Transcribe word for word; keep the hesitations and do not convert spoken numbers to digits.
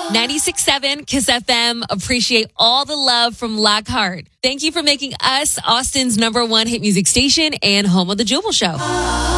ninety-six point seven Kiss F M. Appreciate all the love from Lockhart. Thank you for making us Austin's number one hit music station and home of the Jubal Show.